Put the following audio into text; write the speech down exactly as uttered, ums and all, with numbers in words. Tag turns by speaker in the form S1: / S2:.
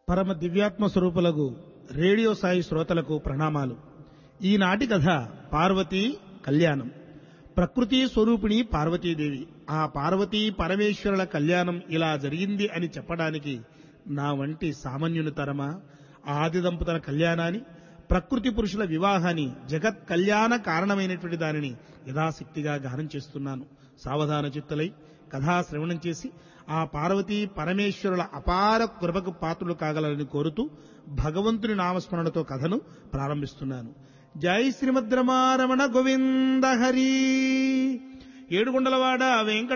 S1: పరమ దివ్యాత్మ స్వరూపులకు రేడియో సాయి శ్రోతలకు ప్రణామాలు. ఈనాటి కథ పార్వతీ కళ్యాణం. ప్రకృతి స్వరూపిణి పార్వతీదేవి. ఆ పార్వతీ పరమేశ్వరుల కళ్యాణం ఇలా జరిగింది అని చెప్పడానికి నా వంటి సామాన్యుని తరమా? ఆది దంపతుల కళ్యాణాన్ని, ప్రకృతి పురుషుల వివాహాన్ని, జగత్ కళ్యాణ కారణమైనటువంటి దానిని యథాశక్తిగా గానం చేస్తున్నాను. సావధాన చిత్తులై కథా శ్రవణం చేసి ఆ పార్వతీ పరమేశ్వరుల అపార కృపకు పాత్రులు కాగలరని కోరుతూ భగవంతుని నామస్మరణతో కథను ప్రారంభిస్తున్నాను. జై శ్రీమద్రమారమణ గోవింద హరి. ఏడుకొండలవాడ వెంకట